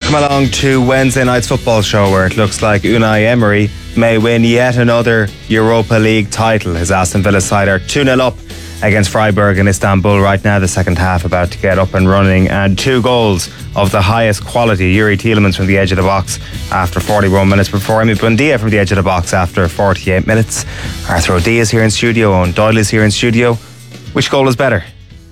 Welcome along to Wednesday night's football show, where it looks like Unai Emery may win yet another Europa League title. His Aston Villa side are 2-0 up against Freiburg in Istanbul right now. The second half about to get up and running, and 2 goals of the highest quality. Yuri Tielemans from the edge of the box after 41 minutes before Emi Buendia from the edge of the box after 48 minutes. Arthur O'Dea is here in studio, Owen Doyle is here in studio. Which goal is better?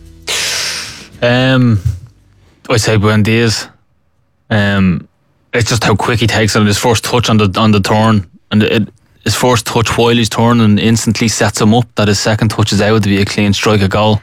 I'd say Buendia's. It's just how quick he takes it. His first touch on the turn, and his first touch while he's turning instantly sets him up that his second touch is out to be a clean strike, a goal.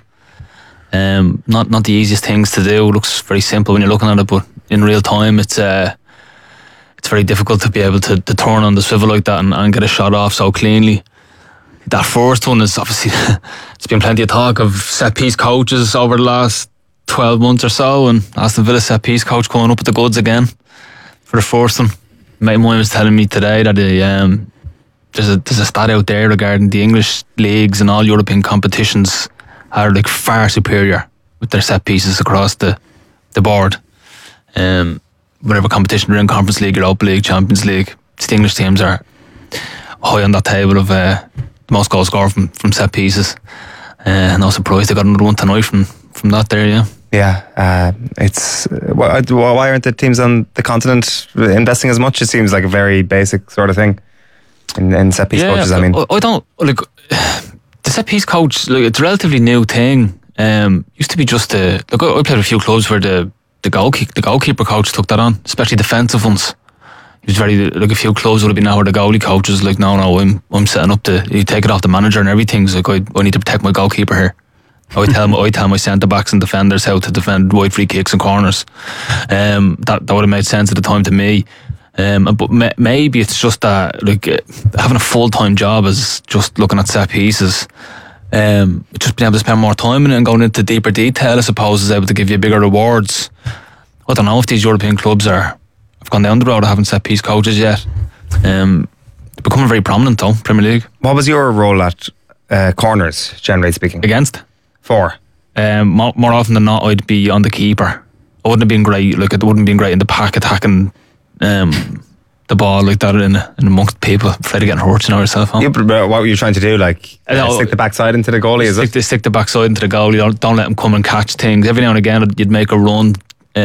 Not the easiest things to do. It looks very simple when you're looking at it, but in real time it's very difficult to be able to turn on the swivel like that and get a shot off so cleanly. That first one is obviously there's been plenty of talk of set piece coaches over the last 12 months or so, and Aston Villa set piece coach coming up with the goods again for the first one. Mate of mine was telling me today that there's a stat out there regarding the English leagues and all European competitions are like far superior with their set pieces across the board. Whatever competition they're in, Conference League, Europa League, Champions League, the English teams are high on that table of the most goals scored from set pieces. No surprise they got another one tonight from that there, yeah. Yeah, it's why aren't the teams on the continent investing as much? It seems like a very basic sort of thing in set piece coaches. I mean, I don't like the set piece coach. Like, it's a relatively new thing. Used to be just I played with a few clubs where the goalkeeper coach took that on, especially defensive ones. He was very like a few clubs would have been now where the goalie coach was like, no, I'm setting up you take it off the manager and everything. So like, I need to protect my goalkeeper here. I tell my centre backs and defenders how to defend wide free kicks and corners. That would have made sense at the time to me. But maybe it's just that like having a full time job is just looking at set pieces. Just being able to spend more time in it and going into deeper detail, I suppose, is able to give you bigger rewards. I don't know if these European clubs have gone down the road of having set piece coaches yet. Becoming very prominent though, Premier League. What was your role at corners, generally speaking? Against? For? More often than not, I'd be on the keeper. I wouldn't have been great. Like, it wouldn't have been great in the pack attacking the ball like that in amongst people, afraid of getting hurt, yourself. Huh? Yeah, but what were you trying to do? Like stick the backside into the goalie? Stick the backside into the goalie. Don't let him come and catch things. Every now and again, you'd make a run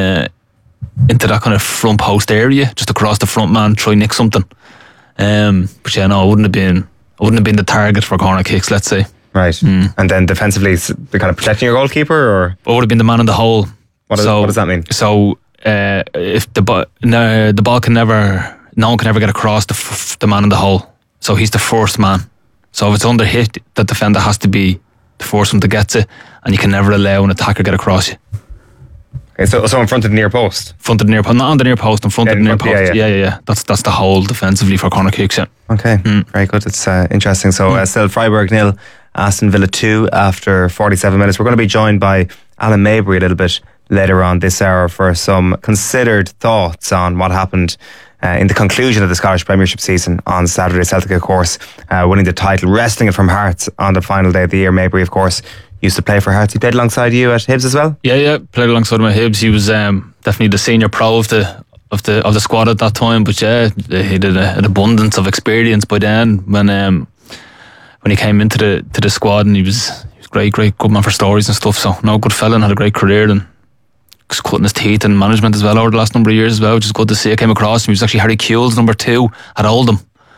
into that kind of front post area, just across the front man, try nick something. But yeah, no, I wouldn't have been the target for corner kicks, let's say. Right. And then defensively, the kind of protecting your goalkeeper, or I would have been the man in the hole. What does that mean? So if the ball can never, no one can ever get across the man in the hole. So he's the first man. So if it's under hit, the defender has to be the first one to get it, and you can never allow an attacker get across you. Okay, so in front of the near post. Front of the near post, not on the near post, in front of the near post. Yeah. That's the hole defensively for corner kicks. Yeah. Okay, very good. It's interesting. So still Freiburg 0, Aston Villa 2 after 47 minutes. We're going to be joined by Alan Mabry a little bit later on this hour for some considered thoughts on what happened in the conclusion of the Scottish Premiership season on Saturday. Celtic, of course, winning the title, wresting it from Hearts on the final day of the year. Mabry, of course, used to play for Hearts. He played alongside you at Hibs as well? Yeah, played alongside my Hibs. He was definitely the senior pro of the squad at that time. But yeah, he did an abundance of experience by then when he came into the squad, and he was great, good man for stories and stuff. So no, good fella, and had a great career, and just cutting his teeth in management as well over the last number of years as well, which is good to see. I came across him. He was actually Harry Kewell's number 2 at Oldham.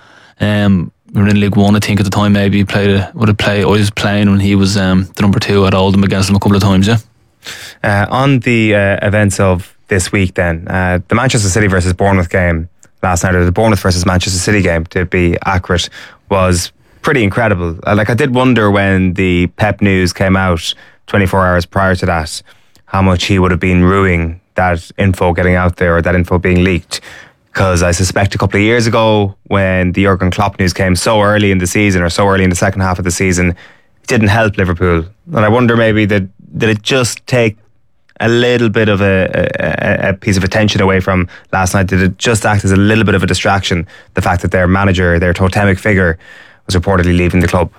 We were in League One, I think, at the time. Maybe he I was playing when he was the number 2 at Oldham against him a couple of times. Yeah. On the events of this week, then the Manchester City versus Bournemouth game last night, or the Bournemouth versus Manchester City game, to be accurate, was pretty incredible. I did wonder when the Pep news came out 24 hours prior to that, how much he would have been ruining that info getting out there, or that info being leaked. Because I suspect a couple of years ago, when the Jurgen Klopp news came so early in the season, or so early in the second half of the season, it didn't help Liverpool. And I wonder maybe did it just take a little bit of a piece of attention away from last night? Did it just act as a little bit of a distraction, the fact that their manager, their totemic figure, was reportedly leaving the club?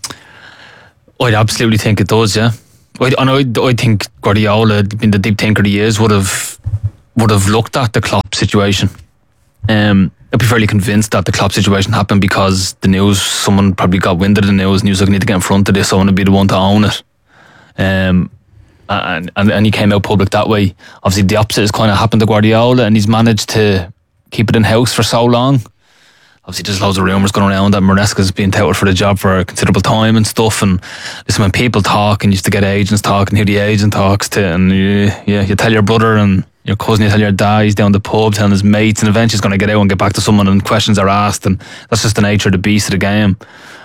I'd absolutely think it does, yeah. I think Guardiola, being the deep thinker he is, would have looked at the Klopp situation. I'd be fairly convinced that the Klopp situation happened because the news, someone probably got wind of the news and he was like, I need to get in front of this, I want to be the one to own it. And he came out public that way. Obviously the opposite has kind of happened to Guardiola, and he's managed to keep it in house for so long. Obviously there's loads of rumours going around that Maresca's been touted for the job for a considerable time and stuff, and listen, when people talk, and you used to get agents talking, who the agent talks to, and you tell your brother and your cousin, you tell your dad, he's down the pub telling his mates, and eventually he's going to get out and get back to someone and questions are asked, and that's just the nature of the beast of the game.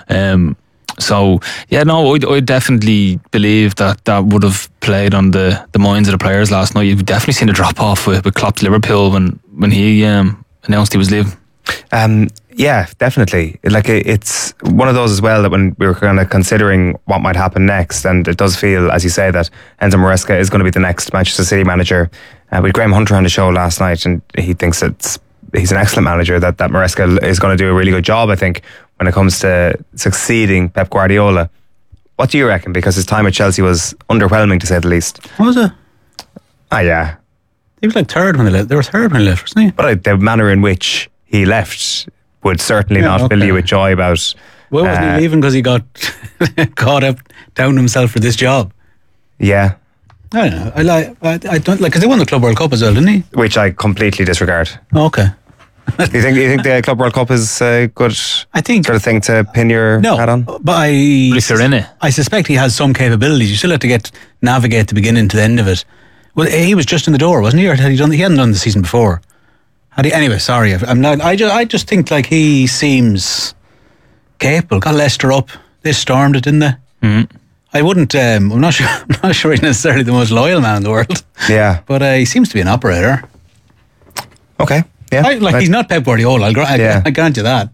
So yeah, no, I definitely believe that would have played on the minds of the players last night. You've definitely seen a drop off with Klopp to Liverpool when he announced he was leaving. Yeah, definitely. Like, it's one of those as well that when we were kind of considering what might happen next, and it does feel, as you say, that Enzo Maresca is going to be the next Manchester City manager. We had Graham Hunter on the show last night, and he thinks he's an excellent manager, that Maresca is going to do a really good job, I think, when it comes to succeeding Pep Guardiola. What do you reckon? Because his time at Chelsea was underwhelming, to say the least. What was it? Yeah. He was like third when they left. They were third when he left, wasn't he? But the manner in which he left would certainly not fill you with joy about... Well, wasn't he leaving because he got caught up down himself for this job? Yeah. I don't know. I don't like, because they won the Club World Cup as well, didn't he? Which I completely disregard. Oh, okay. Do you think the Club World Cup is a good sort of thing to pin your hat on? But If you're in it, I suspect he has some capabilities. You still have to navigate the beginning to the end of it. Well, he was just in the door, wasn't he? Or had he done? He hadn't done the season before. Anyway, sorry, I'm not. I just think like he seems capable. Got Leicester up. They stormed it, didn't they? Mm-hmm. I wouldn't. I'm not sure. I'm not sure he's necessarily the most loyal man in the world. Yeah, but he seems to be an operator. Okay. Yeah, he's not Pep Guardiola. I grant you that.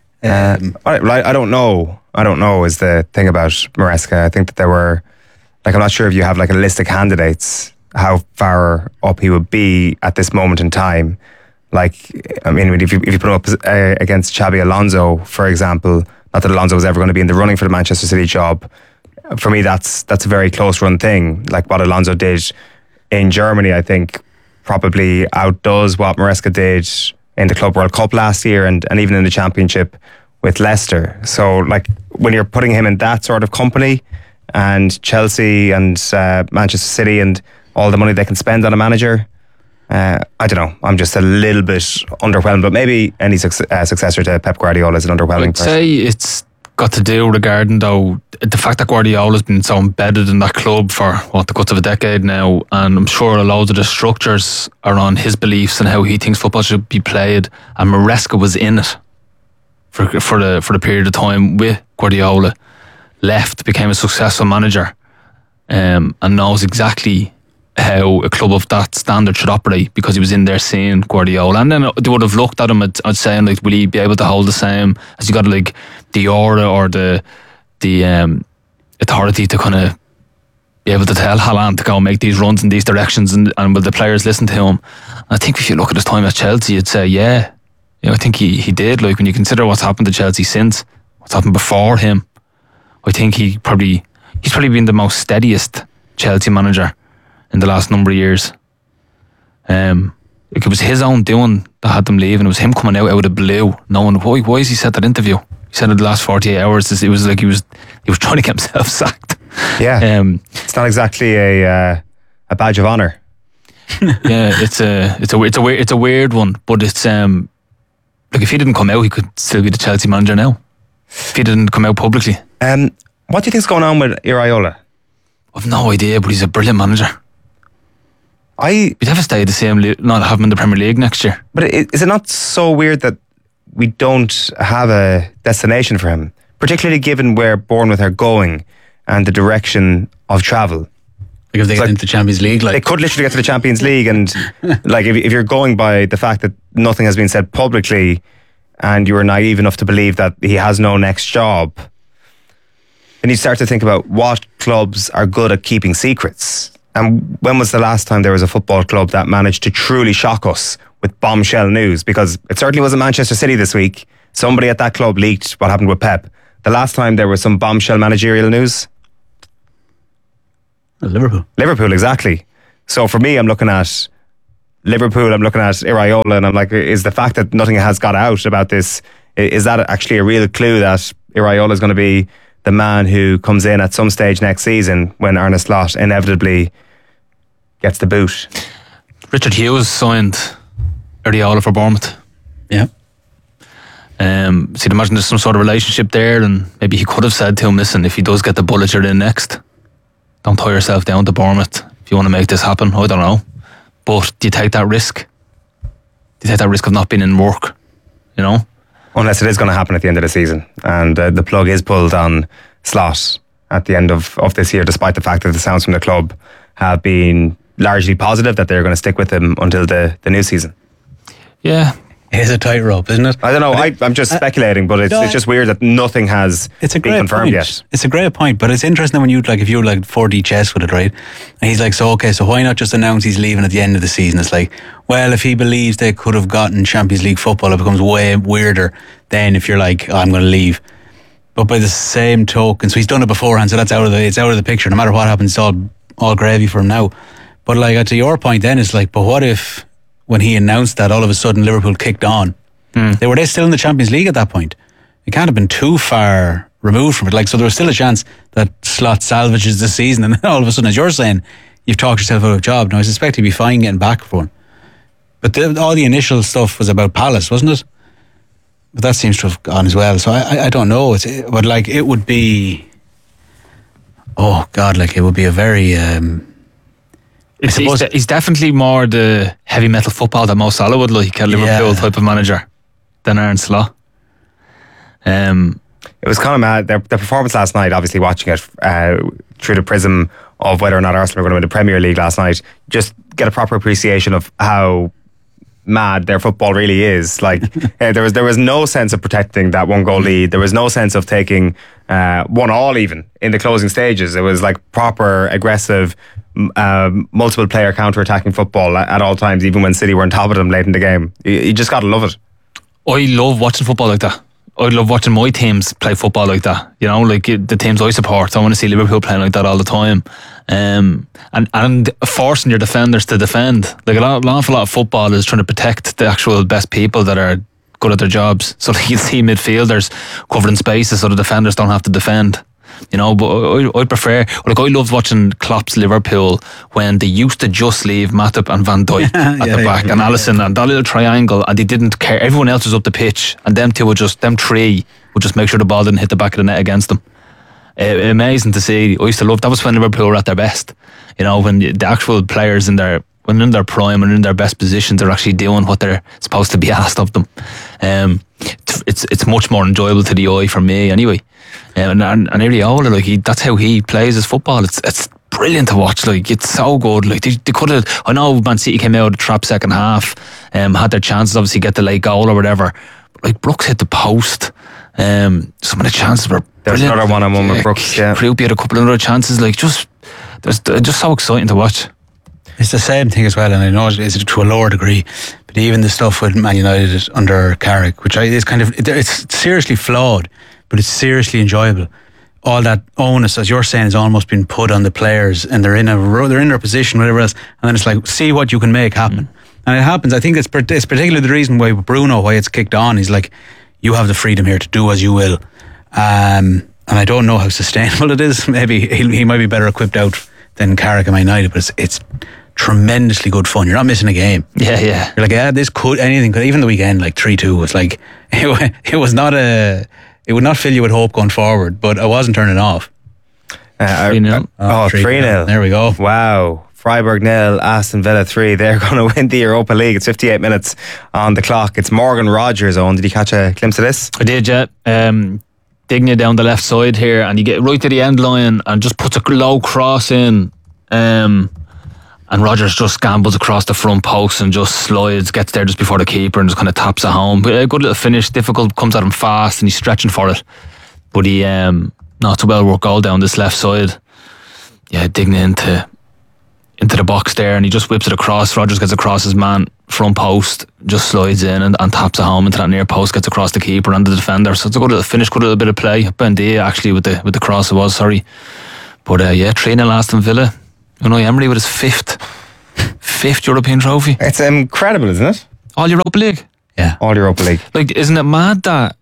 I don't know. I don't know is the thing about Maresca. I think that there were, like, I'm not sure if you have like a list of candidates, how far up he would be at this moment in time. Like, I mean, if you put him up against Xabi Alonso, for example, not that Alonso was ever going to be in the running for the Manchester City job. For me, that's a very close run thing. Like what Alonso did in Germany, I think, probably outdoes what Maresca did in the Club World Cup last year and even in the Championship with Leicester. So, like, when you're putting him in that sort of company, and Chelsea and Manchester City and all the money they can spend on a manager, I don't know. I'm just a little bit underwhelmed, but maybe any successor to Pep Guardiola is an underwhelming I'd person. say it's got to do regarding, though, the fact that Guardiola's been so embedded in that club for the guts of a decade now, and I'm sure a lot of the structures are on his beliefs and how he thinks football should be played, and Maresca was in it for the period of time with Guardiola, left, became a successful manager, and knows exactly how a club of that standard should operate because he was in there seeing Guardiola, and then they would have looked at him and saying, like, will he be able to hold the same? Has he got like the aura or the authority to kind of be able to tell Haaland to go and make these runs in these directions, and will the players listen to him? And I think if you look at his time at Chelsea, you'd say I think he did. Like, when you consider what's happened to Chelsea since, what's happened before him, I think he's probably been the most steadiest Chelsea manager in the last number of years. It was his own doing that had them leaving. It was him coming out of the blue, knowing why has he said that interview? He said in the last 48 hours, it was like he was trying to get himself sacked. Yeah, it's not exactly a badge of honour. Yeah, it's a weird one, but it's like, if he didn't come out, he could still be the Chelsea manager now. If he didn't come out publicly. What do you think's going on with Iraola? I've no idea, but he's a brilliant manager. You'd have to stay the same, not have him in the Premier League next year. But is it not so weird that we don't have a destination for him, particularly given where Bournemouth are going and the direction of travel? Like, if they get into the Champions League, they could literally get to the Champions League, and like, if you're going by the fact that nothing has been said publicly, and you were naive enough to believe that he has no next job, then you start to think about what clubs are good at keeping secrets. And when was the last time there was a football club that managed to truly shock us with bombshell news? Because it certainly wasn't Manchester City this week. Somebody at that club leaked what happened with Pep. The last time there was some bombshell managerial news? Liverpool. Liverpool, exactly. So for me, I'm looking at Liverpool, I'm looking at Iraola, and I'm like, is the fact that nothing has got out about this, is that actually a real clue that Iraola is going to be the man who comes in at some stage next season when Arne Slot inevitably gets the boot? Richard Hughes signed Iraola for Bournemouth. Yeah. So you'd imagine there's some sort of relationship there, and maybe he could have said to him, listen, if he does get the bullet you're in next, don't tie yourself down to Bournemouth if you want to make this happen. I don't know. But do you take that risk? Do you take that risk of not being in work? You know? Unless it is going to happen at the end of the season and the plug is pulled on Slot at the end of this year, despite the fact that the sounds from the club have been largely positive that they're going to stick with him until the new season. Yeah. It is a tightrope, isn't it? I don't know. I'm just speculating, but it's just weird that nothing has been confirmed yet. It's a great point, but it's interesting when if you 4D chess with it, right? And he's like, so why not just announce he's leaving at the end of the season? It's like, well, if he believes they could have gotten Champions League football, it becomes way weirder than if you're like, I'm going to leave. But by the same token, so he's done it beforehand, so it's out of the picture. No matter what happens, it's all gravy for him now. But like to your point, then it's like, but what if when he announced that all of a sudden Liverpool kicked on? They were still in the Champions League at that point. It can't have been too far removed from it. Like, so there was still a chance that Slot salvages the season, and then all of a sudden, as you're saying, you've talked yourself out of a job. Now I suspect he'd be fine getting back for one. But all the initial stuff was about Palace, wasn't it? But that seems to have gone as well. So I don't know. But like it would be, oh God, like it would be a very. He's definitely more the heavy metal football that Mo Salah would like, a Liverpool type of manager, than Arne Slot. It was kind of mad. Their performance last night, obviously watching it through the prism of whether or not Arsenal were going to win the Premier League last night, just get a proper appreciation of how mad their football really is. Like there was no sense of protecting that 1-goal lead. There was no sense of taking 1-1 even in the closing stages. It was like proper aggressive, multiple player counter-attacking football at all times, even when City were on top of them late in the game. You just gotta love it. I love watching football like that. I love watching my teams play football like that. You know, like the teams I support. I want to see Liverpool playing like that all the time. And forcing your defenders to defend. Like an awful lot of football is trying to protect the actual best people that are good at their jobs. So you see midfielders covering spaces so the defenders don't have to defend. You know, but I prefer, like I loved watching Klopp's Liverpool when they used to just leave Matip and Van Dijk at the back and Alisson and that little triangle, and they didn't care. Everyone else was up the pitch, and them three would just make sure the ball didn't hit the back of the net against them. Amazing to see. I used to love that. Was when Liverpool were at their best. You know, when the actual players in their prime and in their best positions are actually doing what they're supposed to be asked of them. It's much more enjoyable to the eye for me anyway. And Iraola, like that's how he plays his football. It's brilliant to watch. Like it's so good. Like they could have. I know Man City came out of the trap second half, had their chances. Obviously, get the late goal or whatever. But like Brooks hit the post. Some of the chances were brilliant. There's another one-on-one with Brooks. Yeah, Proupy had a couple of other chances. Like just so exciting to watch. It's the same thing as well, and I know it is to a lower degree, but even the stuff with Man United under Carrick, which is it's seriously flawed, but it's seriously enjoyable. All that onus, as you're saying, has almost been put on the players, and they're in their position, whatever else, and then it's like, see what you can make happen. And it happens. I think it's particularly the reason why it's kicked on. He's like, you have the freedom here to do as you will, and I don't know how sustainable it is. Maybe he might be better equipped out than Carrick and Man United, but it's tremendously good fun. You're not missing a game. Yeah. You're like, anything could. Even the weekend, like 3-2 was like, it was not it would not fill you with hope going forward, but I wasn't turning off. 3-0. 3-0. There we go. Wow. Freiburg 0, Aston Villa 3. They're going to win the Europa League. It's 58 minutes on the clock. It's Morgan Rogers on. Did you catch a glimpse of this? I did, yeah. Digne down the left side here, and you get right to the end line and just puts a low cross in. And Rodgers just gambles across the front post and just slides, gets there just before the keeper and just kind of taps it home. But a good little finish, difficult, comes at him fast and he's stretching for it. But he, not so well worked goal down this left side. Yeah, Digne into the box there, and he just whips it across. Rodgers gets across his man, front post, just slides in and taps it home into that near post, gets across the keeper and the defender. So it's a good little finish, good little bit of play. Bendia actually with the cross it was, sorry. But 3-0 Aston Villa. Unai Emery with his fifth 5th European trophy. It's incredible, isn't it? All Europa League. Yeah. All Europa League. Like, isn't it mad that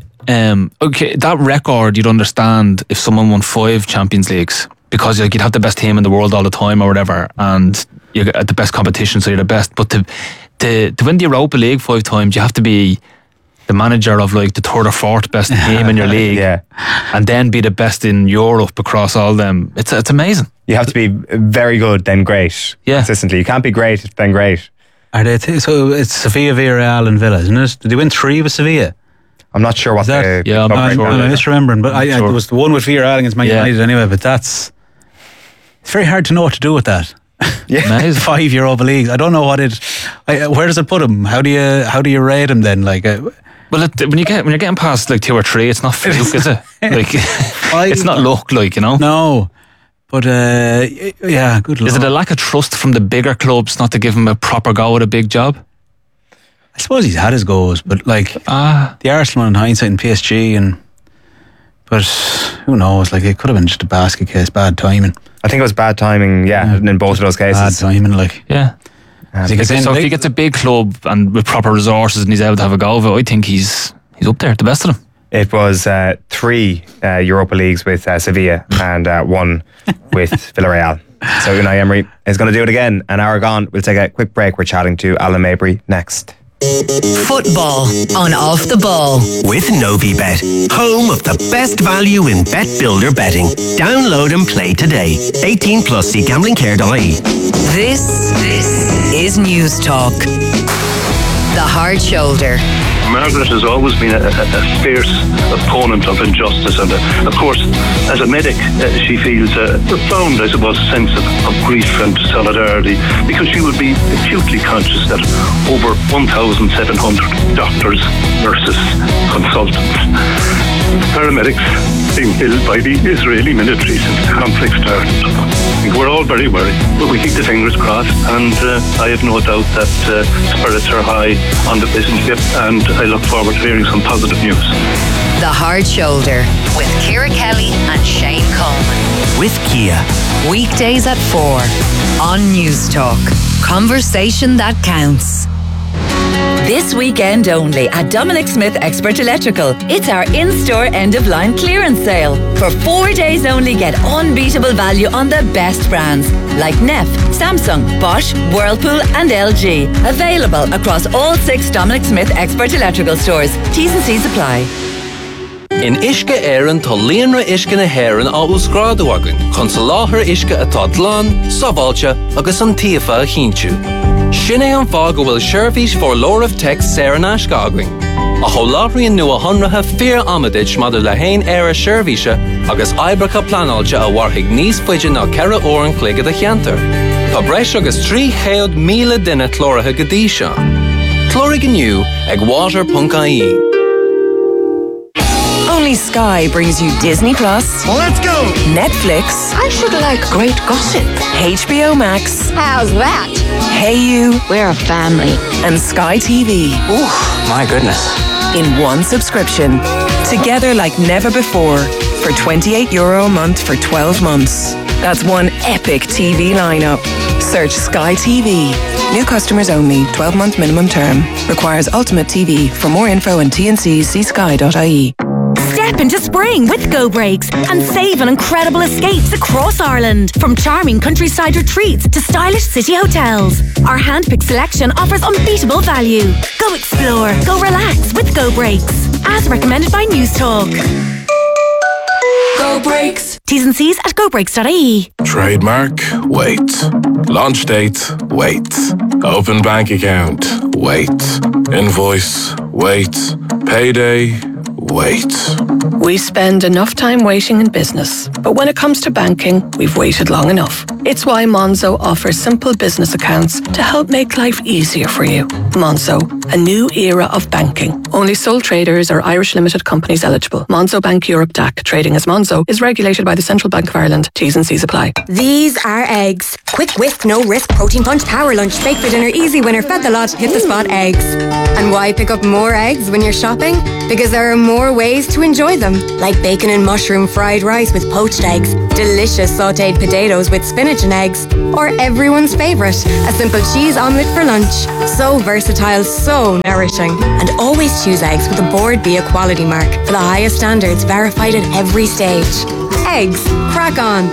okay, that record you'd understand if someone won 5 Champions Leagues, because like, you'd have the best team in the world all the time or whatever, and you're at the best competition, so you're the best. But to win the Europa League 5 times, you have to be the manager of like the 3rd or 4th best team in your league, and then be the best in Europe across all them. It's amazing. You have to be very good, then great. Consistently. You can't be great, then great. Are they so it's Sevilla, Villarreal and Villa, isn't it? Did they win 3 with Sevilla? I'm not sure what that, I'm not sure. I'm misremembering, but it was the one with Villarreal against Man United anyway, but it's very hard to know what to do with that. Yeah. 5 Europa Leagues. I don't know where does it put them? How do you rate them then? Like, well, when you're getting past like 2 or 3, it's not fluke, is it? Like, it's not luck, like, you know. No, but yeah, good luck. Is it a lack of trust from the bigger clubs not to give him a proper go at a big job? I suppose he's had his goals, but like the Arsenal in hindsight and PSG, but who knows? Like, it could have been just a basket case, bad timing. I think it was bad timing, in both of those cases. Bad timing, like. Yeah. So if he gets a big club and with proper resources and he's able to have a go of it, I think he's up there, the best of them. It was 3 Europa Leagues with Sevilla and 1 with Villarreal. So Unai Emery is going to do it again. An hour gone. We'll take a quick break. We're chatting to Alan Mabry next. Football on Off the Ball with Novibet, home of the best value in bet builder betting. Download and play today. 18 plus. See gamblingcare.ie. This is News Talk. The Hard Shoulder. Margaret has always been a fierce opponent of injustice, and of course, as a medic, she feels a profound, I suppose, sense of grief and solidarity, because she would be acutely conscious that over 1,700 doctors, nurses, consultants, paramedics being killed by the Israeli military since the conflict started. I think we're all very worried, but we keep the fingers crossed, and I have no doubt that spirits are high on the business ship, and I look forward to hearing some positive news. The Hard Shoulder with Ciara Kelly and Shane Coleman. With Kia. Weekdays at 4 on News Talk. Conversation that counts. This weekend only at Dominic Smith Expert Electrical. It's our in-store end-of-line clearance sale. For 4 days only, get unbeatable value on the best brands like Neff, Samsung, Bosch, Whirlpool and LG. Available across all 6 Dominic Smith Expert Electrical stores. T's and C's apply. In Ishka Éireann tá líonra Ishka na hÉireann á úsgrádu agan, chun sa láthair Ishka atá dlán, sábháilte agus an tíofa a chinntiú. Sin é an fá go bhfuil seirbhís for Lord of Tech Saran Ashka agan. A choláthraíonn nua honratha fear amadid madidir le hain éire seirbhíse agus oibricha planáilte a bharthaigh níos faide ná ceithre óran cligad a cheantar. Tá breis agus 300,000 duine clóirithe go dtí seo. Clóirigh inniu ag water.ie. Only Sky brings you Disney Plus. Let's go! Netflix. I should like great gossip. HBO Max. How's that? Hey You. We're a family. And Sky TV. Ooh, my goodness. In one subscription. Together like never before. For €28 a month for 12 months. That's one epic TV lineup. Search Sky TV. New customers only. 12-month minimum term. Requires Ultimate TV. For more info and T&Cs, see sky.ie. Step into spring with Go Brakes and save on incredible escapes across Ireland. From charming countryside retreats to stylish city hotels. Our hand-picked selection offers unbeatable value. Go explore, go relax with Go Brakes. As recommended by News Talk. Go Brakes. T's and C's at gobrakes.ie. Trademark, wait. Launch date, wait. Open bank account, wait. Invoice, wait. Payday, wait. We spend enough time waiting in business, but when it comes to banking, we've waited long enough. It's why Monzo offers simple business accounts to help make life easier for you. Monzo, a new era of banking. Only sole traders or Irish limited companies eligible. Monzo Bank Europe DAC, trading as Monzo, is regulated by the Central Bank of Ireland. T's and C's apply. These are eggs. Quick whisk, no risk, protein punch, power lunch, steak for dinner, easy winner, fed the lot, hit the spot eggs. And why pick up more eggs when you're shopping? Because there are more ways to enjoy them, like bacon and mushroom fried rice with poached eggs, delicious sautéed potatoes with spinach and eggs, or everyone's favourite, a simple cheese omelette for lunch. So versatile, so nourishing. And always choose eggs with a Board Bia quality mark for the highest standards, verified at every stage. Eggs, crack on.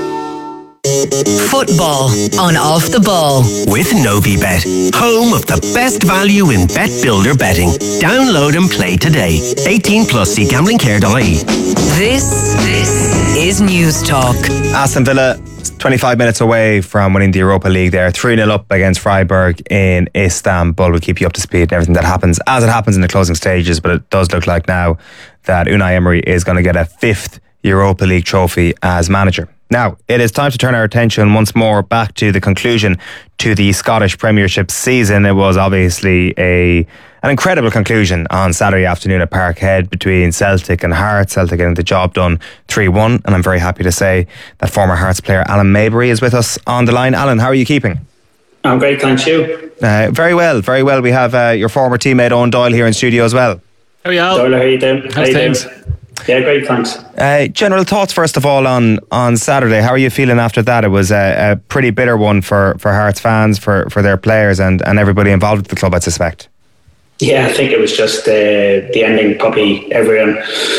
Football on Off the Ball with Novibet, home of the best value in bet builder betting. Download and play today. 18 plus. See gamblingcare.ie. This is News Talk. Aston Villa 25 minutes away from winning the Europa League there, 3-0 up against Freiburg in Istanbul. We'll keep you up to speed and everything that happens as it happens in the closing stages, but it does look like now that Unai Emery is going to get a 5th Europa League trophy as manager. Now, it is time to turn our attention once more back to the conclusion to the Scottish Premiership season. It was obviously an incredible conclusion on Saturday afternoon at Parkhead between Celtic and Hearts. Celtic getting the job done 3-1, and I'm very happy to say that former Hearts player Alan Maybury is with us on the line. Alan, how are you keeping? I'm great, thanks. You? Very well, very well. We have your former teammate Owen Doyle here in studio as well. How are you, Al? Doyle, how are you doing? How's things? Yeah, great, thanks. General thoughts first of all on Saturday. How are you feeling after that? It was a pretty bitter one for Hearts fans, for their players and everybody involved with the club, I suspect. Yeah, I think it was just the ending. Probably everyone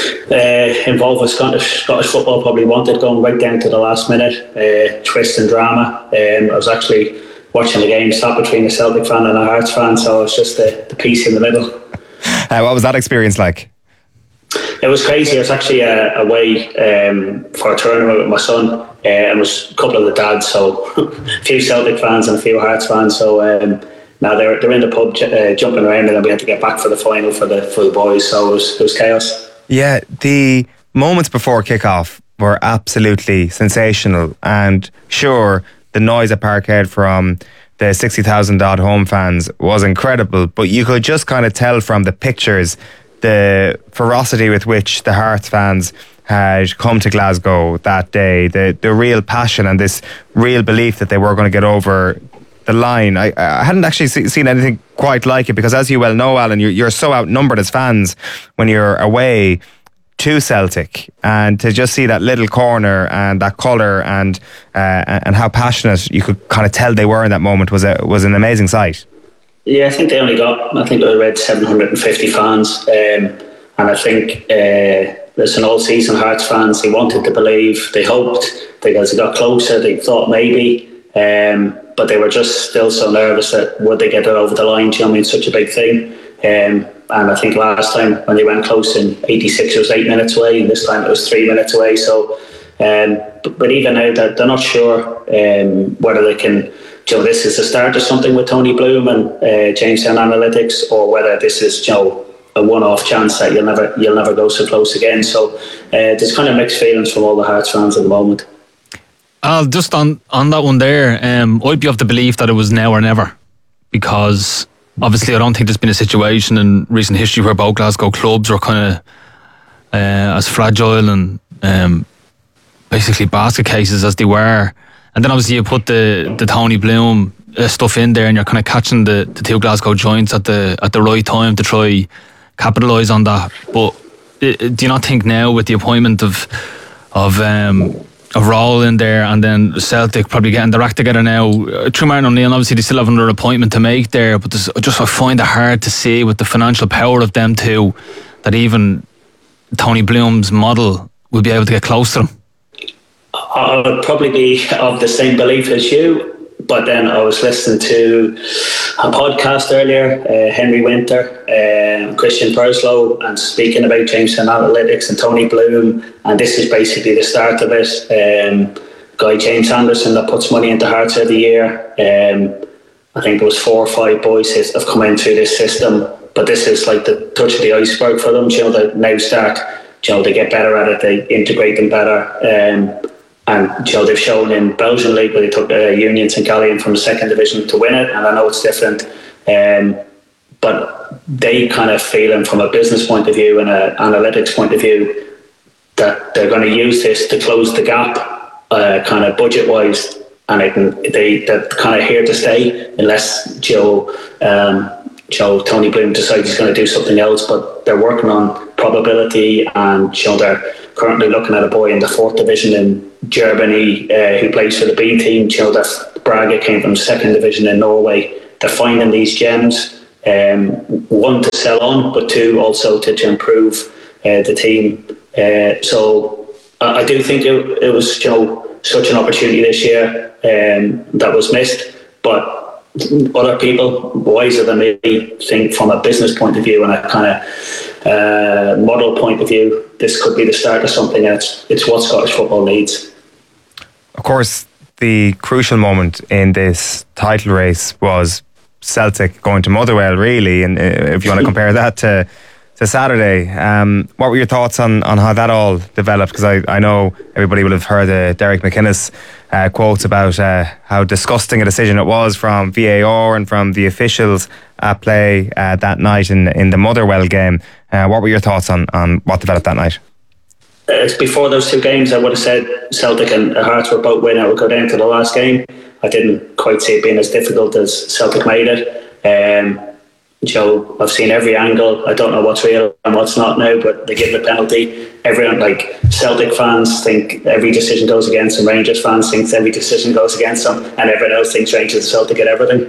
involved with Scottish football probably wanted, going right down to the last minute. Twist and drama. I was actually watching the game stop between a Celtic fan and a Hearts fan, so it was just the piece in the middle. What was that experience like? It was crazy. I was actually away for a tournament with my son, and it was a couple of the dads, so a few Celtic fans and a few Hearts fans. So now they're in the pub jumping around, and then we had to get back for the final for the boys. So it was chaos. Yeah, the moments before kick-off were absolutely sensational, and sure, the noise at Parkhead from the 60,000 odd home fans was incredible, but you could just kind of tell from the pictures the ferocity with which the Hearts fans had come to Glasgow that day, the real passion and this real belief that they were going to get over the line. I hadn't actually seen anything quite like it, because as you well know, Alan, you're so outnumbered as fans when you're away to Celtic, and to just see that little corner and that colour and how passionate you could kind of tell they were in that moment was an amazing sight. Yeah, I think they only got, I read 750 fans, and I think there's an all-season Hearts fans. They wanted to believe, they hoped, because they got closer, they thought maybe, but they were just still so nervous that would they get it over the line. Do you know what I mean? Such a big thing. And I think last time when they went close in 86, it was 8 minutes away, and this time it was 3 minutes away. So, but even now they're not sure whether they can. This is the start of something with Tony Bloom and Jamestown Analytics, or whether this is a one-off chance that you'll never go so close again. So there's kind of mixed feelings from all the Hearts fans at the moment. Just on that one there, I'd be of the belief that it was now or never, because obviously I don't think there's been a situation in recent history where both Glasgow clubs were kind of as fragile and basically basket cases as they were. And then obviously you put the Tony Bloom stuff in there, and you're kind of catching the two Glasgow joints at the right time to try capitalise on that. But do you not think now, with the appointment of Raul in there, and then Celtic probably getting their act together now through Martin O'Neill, obviously they still have another appointment to make there, but I find it hard to see with the financial power of them two that even Tony Bloom's model will be able to get close to them? I would probably be of the same belief as you, but then I was listening to a podcast earlier, Henry Winter, Christian Perslow, and speaking about Jamestown Analytics and Tony Bloom, and this is basically the start of it. Guy James Anderson that puts money into Hearts every year. I think there was 4 or 5 boys have come in through this system, but this is like the touch of the iceberg for them. They now start, they get better at it, they integrate them better. And they've shown in Belgian League where they took Union St Gallen from the second division to win it, and I know it's different, but they kind of feeling from a business point of view and an analytics point of view that they're going to use this to close the gap, kind of budget wise, and they're kind of here to stay unless Tony Bloom decides he's going to do something else, but they're working on probability, and they're currently looking at a boy in the 4th division in Germany who plays for the B team. That Braga came from 2nd division in Norway. They're finding these gems, one to sell on, but two also to improve the team. So I do think it was such an opportunity this year that was missed, but other people wiser than me think from a business point of view and a kind of model point of view, this could be the start of something else. It's what Scottish football needs. Of course, the crucial moment in this title race was Celtic going to Motherwell, really, and if you want to compare that to Saturday, what were your thoughts on how that all developed? Because I know everybody will have heard the Derek McInnes quotes about how disgusting a decision it was from VAR and from the officials at play that night in the Motherwell game. What were your thoughts on what developed that night? It's before those two games, I would have said Celtic and Hearts were both winning. I would go down to the last game. I didn't quite see it being as difficult as Celtic made it. I've seen every angle. I don't know what's real and what's not now, but they give the penalty. Everyone, like Celtic fans, think every decision goes against them. Rangers fans think every decision goes against them, and everyone else thinks Rangers and Celtic get everything.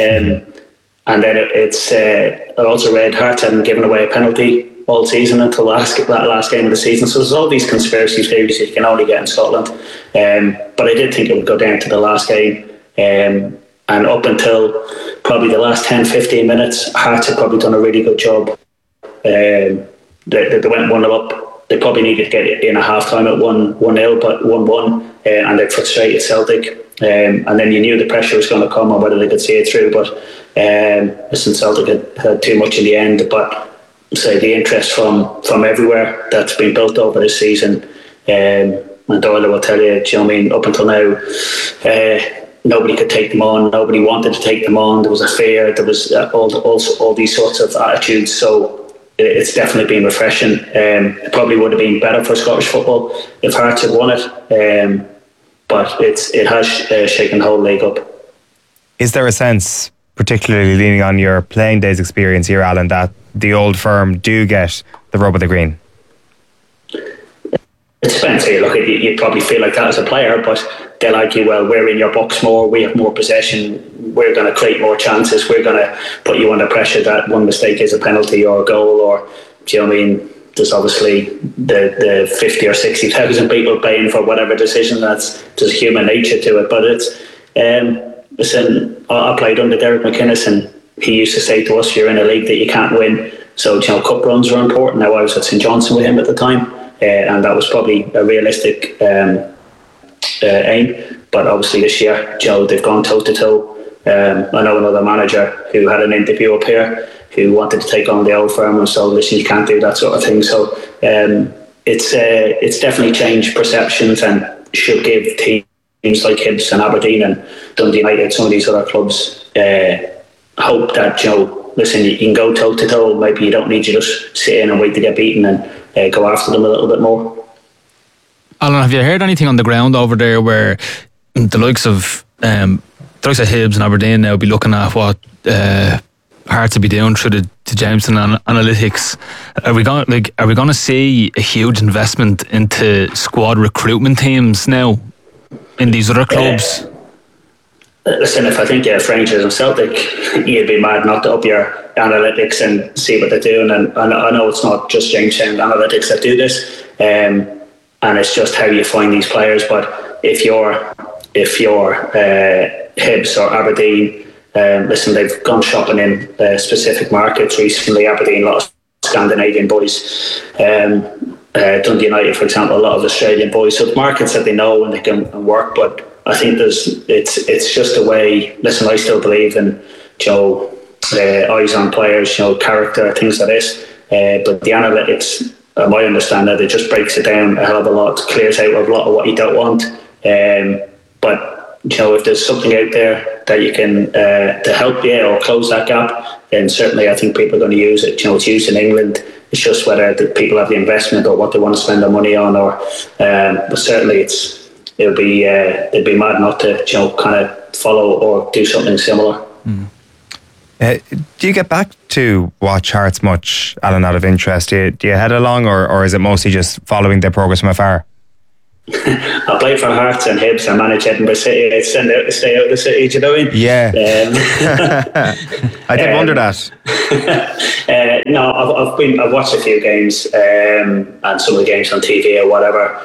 And then I also read Hearts hadn't given away a penalty all season until that last game of the season. So there's all these conspiracy theories that you can only get in Scotland. But I did think it would go down to the last game. And up until probably the last 10-15 minutes, Hearts had probably done a really good job. They went 1-0 up. They probably needed to get it in a half time at 1-0, but 1-1, and they frustrated Celtic. And then you knew the pressure was going to come on whether they could see it through. But listen, Celtic had too much in the end. But say the interest from everywhere that's been built over this season, and Doyle will tell you, up until now, nobody could take them on. Nobody wanted to take them on. There was a fear. There was all these sorts of attitudes. So it's definitely been refreshing. It probably would have been better for Scottish football if Hearts had won it. But it has shaken the whole league up. Is there a sense, particularly leaning on your playing days experience here, Alan, that the Old Firm do get the rub of the green? It depends here. Look, you probably feel like that as a player, but they'll argue, well, we're in your box more, we have more possession, we're going to create more chances, we're going to put you under pressure that one mistake is a penalty or a goal, or, do you know what I mean? There's obviously the 50 or 60,000 people paying for whatever decision. There's human nature to it, but it's listen, I played under Derek McInnes, and he used to say to us, you're in a league that you can't win, so cup runs are important. Now, I was at St Johnstone with him at the time, and that was probably a realistic aim. But obviously this year, they've gone toe to toe. I know another manager who had an interview up here who wanted to take on the Old Firm, and so listen, you can't do that sort of thing. So it's definitely changed perceptions and should give teams like Hibs and Aberdeen and Dundee United, some of these other clubs, hope that listen, you can go toe to toe. Maybe you don't need to just sit in and wait to get beaten, and go after them a little bit more. Alan, have you heard anything on the ground over there where the likes of Hibs and Aberdeen now be looking at what Hearts will be doing through the Jameson analytics? Are we going to see a huge investment into squad recruitment teams now in these other clubs? Listen, if I think if Rangers and Celtic, you'd be mad not to up your analytics and see what they're doing. And I know it's not just Jameson analytics that do this, and it's just how you find these players. But if you're Hibs or Aberdeen, listen, they've gone shopping in specific markets recently. Aberdeen, a lot of Scandinavian boys. Dundee United, for example, a lot of Australian boys. So markets that they know and they can work. But I think it's just a way. Listen, I still believe in eyes on players, character, things like this. But the analytics, my understanding, it just breaks it down a hell of a lot, clears out a lot of what you don't want. But if there's something out there that you can to help you or close that gap, then certainly I think people are going to use it. It's used in England. It's just whether the people have the investment or what they want to spend their money on. Or but certainly they'd be mad not to kind of follow or do something similar. Do you get back to watch Hearts much, Alan, out of interest? Do you head along, or is it mostly just following their progress from afar? I played for Hearts and Hibs. I managed Edinburgh City. I'd stay out of the city, do you know what I mean? Yeah. I did wonder that. No, I've watched a few games and some of the games on TV or whatever.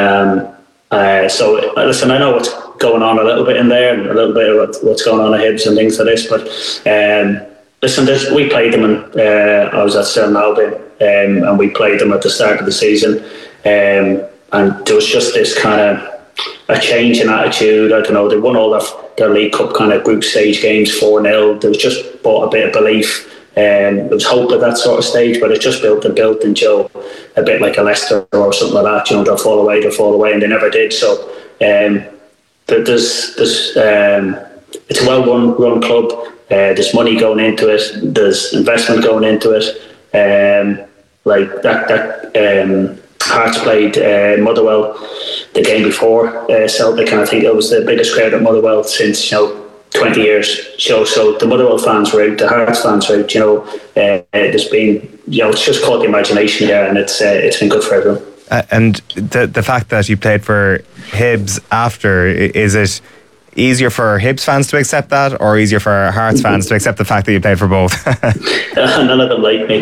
So listen, I know what's going on a little bit in there and a little bit of what's going on at Hibs and things like this. But listen, we played them, and I was at Stirling Albion, and we played them at the start of the season. And there was just this kind of a change in attitude. I don't know, they won all their League Cup kind of group stage games 4-0. There was just brought a bit of belief. There was hope at that sort of stage, but it just built and Joe, a bit like a Leicester or something like that. You know, they'll fall away, and they never did. So there's it's a well-run club. There's money going into it. There's investment going into it. Like that. Hearts played Motherwell the game before Celtic, and I think it was the biggest crowd at Motherwell since 20 years. So the Motherwell fans were out, the Hearts fans were out. There's been it's just caught the imagination here, and it's been good for everyone. And the fact that you played for Hibs after, is it easier for Hibs fans to accept that, or easier for Hearts fans to accept the fact that you played for both? None of them like me.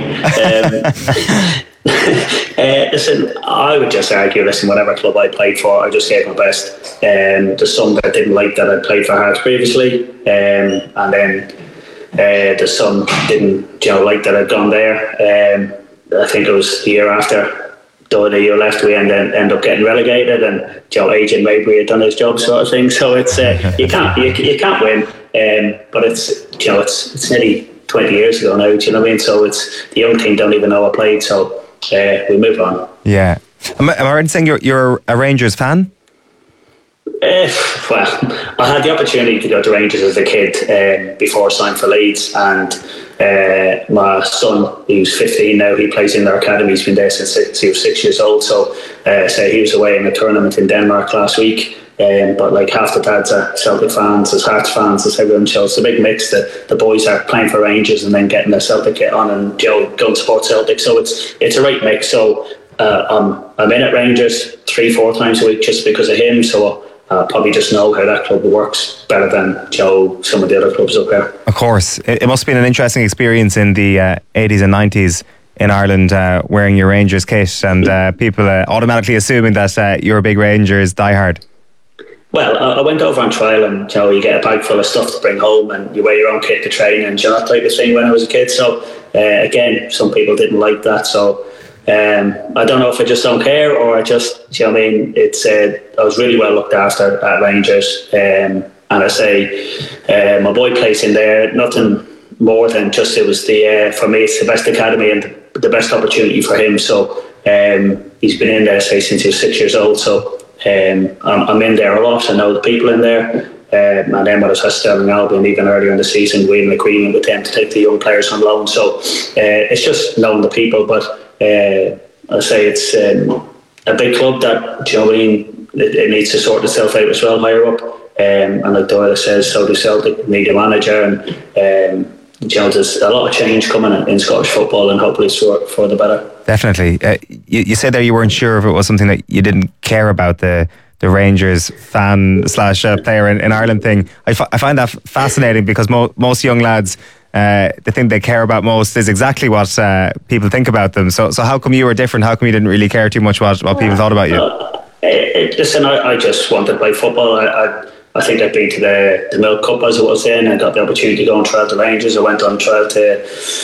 Listen, I would just argue, whatever club I played for, I just gave my best. There's some that didn't like that I played for Hearts previously, and then there's some didn't like that I'd gone there. I think it was the year after the year left, we end up getting relegated, and Agent Mabry had done his job, sort of thing. So it's you can't win, but it's nearly 20 years ago now. Do you know what I mean? So it's the young team don't even know I played. So we move on. Yeah. Am I right in saying you're a Rangers fan? Well, I had the opportunity to go to Rangers as a kid before I signed for Leeds, and my son, who's 15 now, he plays in their academy. He's been there since he was 6 years old. So he was away in a tournament in Denmark last week. But like half the dads are Celtic fans, there's Hearts fans, there's everyone. So it's a big mix that the boys are playing for Rangers and then getting their Celtic kit on and go and support Celtic. So it's a right mix. So I'm in at Rangers 3-4 times a week just because of him. So I probably just know how that club works better than some of the other clubs up there. Of course. It must have been an interesting experience in the 80s and 90s in Ireland, wearing your Rangers kit, and people automatically assuming that you're a big Rangers diehard. Well, I went over on trial, and you get a bag full of stuff to bring home, and you wear your own kit to train, and that type of thing when I was a kid. So again, some people didn't like that. So I don't know if I just don't care, or I just, I was really well looked after at Rangers, and I say my boy plays in there. Nothing more than just for me, it's the best academy and the best opportunity for him. So he's been in there since he was 6 years old. So I'm in there a lot. I know the people in there. And then when I was at Stirling Albion, even earlier in the season, we had an agreement with them to take the young players on loan. So it's just knowing the people. But I say it's a big club that, it needs to sort itself out as well higher up. And like Doyle says, so do Celtic, need a manager. And there's a lot of change coming in Scottish football, and hopefully it's for the better. Definitely. You said there you weren't sure if it was something that you didn't care about, the Rangers fan / player in Ireland thing. I find that fascinating, because most young lads, the thing they care about most is exactly what people think about them. So how come you were different? How come you didn't really care too much what people thought about you? Listen, I just wanted to play football. I think I'd been to the Milk Cup as it was then. I got the opportunity to go on trial to Rangers. I went on trial to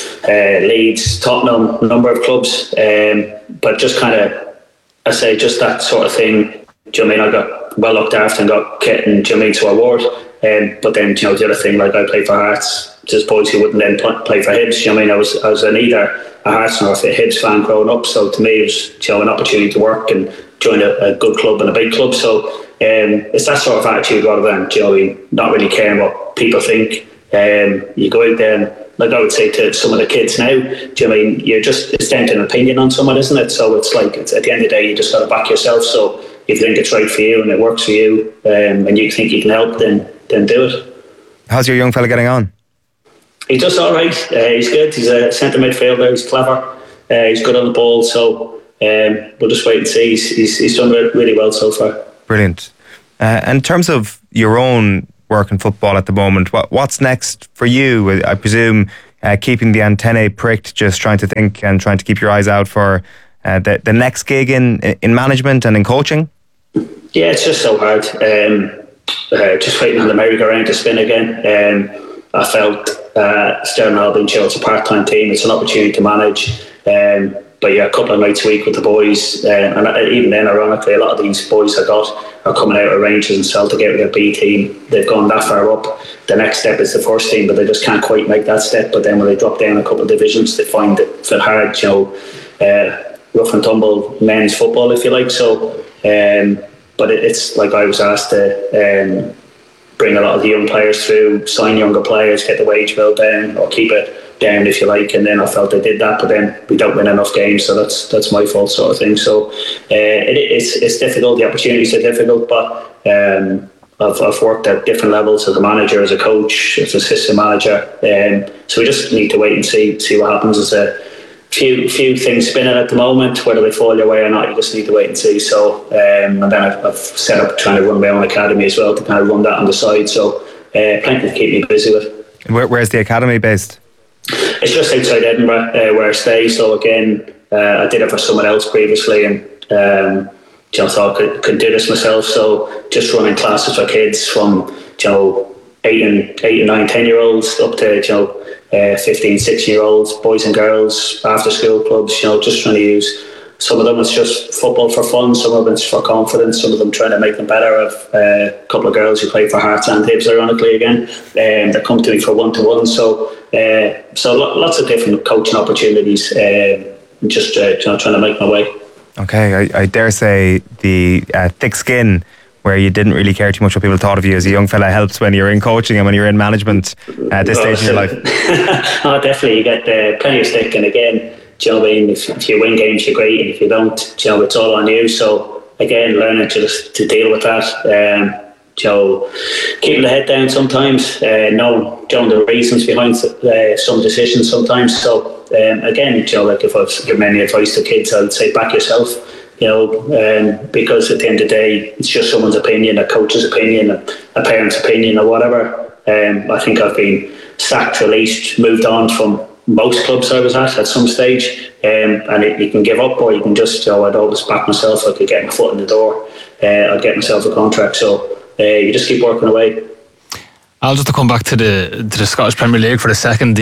Leeds, Tottenham, a number of clubs. But just kind of, just that sort of thing. Do you know what I mean? I got well looked after and got kit, and so I wore it. But then, the other thing, like I played for Hearts. There's boys who wouldn't then play for Hibs. I was either a Hearts or a Hibs fan growing up. So to me, it was an opportunity to work and join a good club and a big club. So it's that sort of attitude rather than not really caring what people think. You go out there, and like I would say to some of the kids now, it's down to an opinion on someone, isn't it? So it's at the end of the day, you just got to back yourself. So if you think it's right for you and it works for you, and you think you can help, then do it. How's your young fella getting on? He does all right. He's good. He's a centre midfielder. He's clever. He's good on the ball. So we'll just wait and see. He's done really well so far. Brilliant. In terms of your own work in football at the moment, what's next for you? I presume keeping the antennae pricked, just trying to think and trying to keep your eyes out for the next gig in management and in coaching. Yeah, it's just so hard. Just waiting on the merry-go-round to spin again. I felt Stirling Albion, it's a part-time team. It's an opportunity to manage. But yeah, a couple of nights a week with the boys, and even then, ironically, a lot of these boys I got are coming out of Rangers and Celtic out with their B team. They've gone that far up. The next step is the first team, but they just can't quite make that step. But then when they drop down a couple of divisions, they find it hard, rough and tumble men's football, if you like. So, but it's like I was asked to bring a lot of the young players through, sign younger players, get the wage bill down, or keep it down, if you like. And then I felt I did that, but then we don't win enough games, so that's my fault, sort of thing. So it's difficult. The opportunities are difficult, but I've worked at different levels as a manager, as a coach, as assistant manager. So we just need to wait and see what happens. There's a few things spinning at the moment. Whether they fall your way or not, you just need to wait and see. So and then I've set up trying to run my own academy as well, to kind of run that on the side. So plenty to keep me busy with. Where's the academy based? It's just outside Edinburgh, where I stay. So again, I did it for someone else previously, and thought I could do this myself. So just running classes for kids from 8 and 9, 10-year-olds up to 15, 16-year-olds, boys and girls, after school clubs. Just trying to use. Some of them it's just football for fun, some of them it's for confidence, some of them trying to make them better. I've a couple of girls who play for Hearts and Hibs, ironically, again, that come to me for one-to-one. So lots of different coaching opportunities, just trying to make my way. Okay, I dare say the thick skin, where you didn't really care too much what people thought of you as a young fella, helps when you're in coaching and when you're in management at this stage in your life. Oh, definitely, you get plenty of stick, and again, if you win games, you're great, and if you don't, it's all on you. So again, learning to deal with that. Keeping the head down sometimes, knowing the reasons behind some decisions sometimes. So again, like if I was giving any advice to kids, I would say back yourself. Because at the end of the day, it's just someone's opinion, a coach's opinion, a parent's opinion, or whatever. I think I've been sacked, released, moved on from most clubs I was at some stage, and you can give up, or you can just, I'd always back myself. I could get my foot in the door, I'd get myself a contract. So you just keep working away. I'll just to come back to the Scottish Premier League for a second.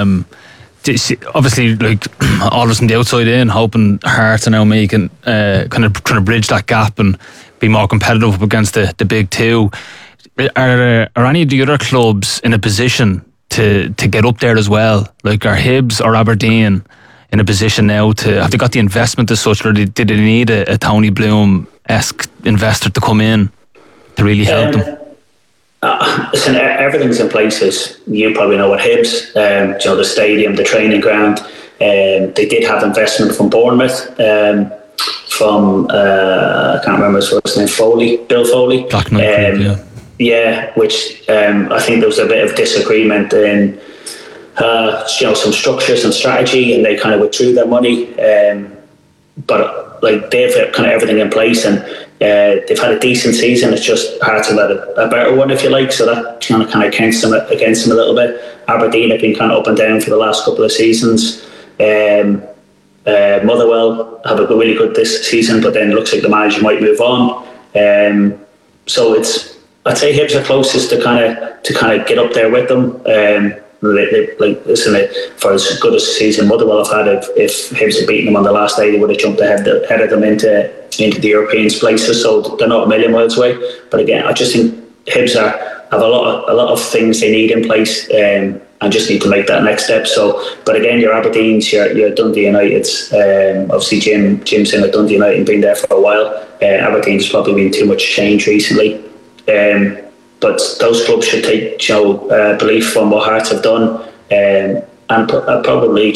Obviously, like all of us on the outside in, hoping Hearts are now making kind of trying to bridge that gap and be more competitive up against the big two. Are any of the other clubs in a position to get up there as well? Like, are Hibs or Aberdeen in a position now to, have they got the investment as such, or did they need a Tony Bloom-esque investor to come in to really help them? Listen, everything's in place. You probably know what Hibs, the stadium, the training ground. They did have investment from Bournemouth, from I can't remember his first name, Bill Foley. Yeah, which I think there was a bit of disagreement in some structures and strategy, and they kind of withdrew their money. But like, they've kind of everything in place, and they've had a decent season. It's just Hearts have had a better one, if you like, so that kind of counts them against them a little bit. Aberdeen have been kind of up and down for the last couple of seasons. Motherwell have a really good this season, but then it looks like the manager might move on. So I'd say Hibs are closest to kind of get up there with them. For as good as a season Motherwell have had, if Hibs had beaten them on the last day, they would have jumped ahead of them into the European places. So they're not a million miles away. But again, I just think Hibs have a lot of things they need in place, and just need to make that next step. So, but again, your Aberdeens, your Dundee Uniteds, obviously Jim's in at Dundee United and been there for a while. Aberdeen's probably been too much change recently. But those clubs should take belief from what Hearts have done, and probably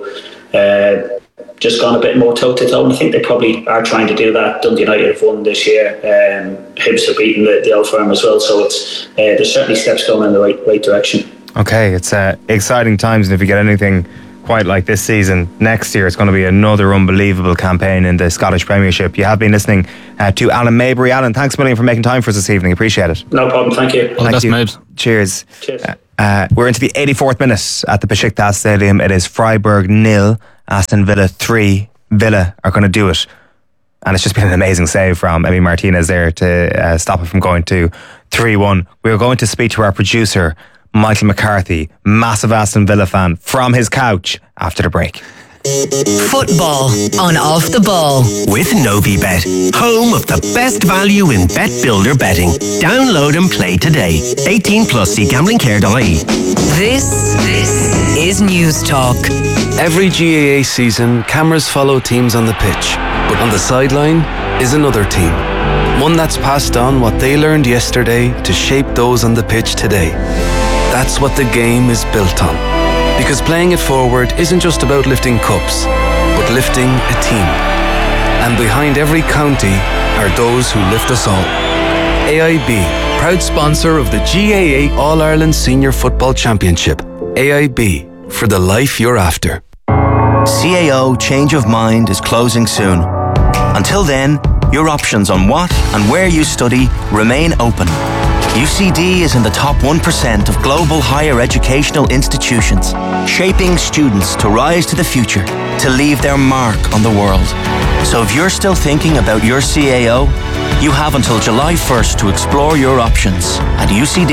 just gone a bit more toe to toe. And I think they probably are trying to do that. Dundee United have won this year. Hibs have beaten the Old Firm as well. So it's there's certainly steps going in the right direction. Okay, it's exciting times, and if you get anything quite like this season, next year it's going to be another unbelievable campaign in the Scottish Premiership. You have been listening to Alan Mabry. Alan, thanks a million for making time for us this evening. Appreciate it. No problem, thank you. All the best, Mabes. Cheers. Cheers. We're into the 84th minute at the Besiktas Stadium. It is Freiburg 0, Aston Villa 3. Villa are going to do it. And it's just been an amazing save from Emi Martinez there to stop it from going to 3-1. We're going to speak to our producer, Michael McCarthy, massive Aston Villa fan, from his couch after the break. Football on Off the Ball. With Novibet, home of the best value in bet builder betting. Download and play today. 18 plus, see gamblingcare.ie. This is News Talk. Every GAA season, cameras follow teams on the pitch, but on the sideline is another team. One that's passed on what they learned yesterday to shape those on the pitch today. That's what the game is built on. Because playing it forward isn't just about lifting cups, but lifting a team. And behind every county are those who lift us all. AIB, proud sponsor of the GAA All-Ireland Senior Football Championship. AIB, for the life you're after. CAO Change of Mind is closing soon. Until then, your options on what and where you study remain open. UCD is in the top 1% of global higher educational institutions, shaping students to rise to the future, to leave their mark on the world. So if you're still thinking about your CAO, you have until July 1st to explore your options at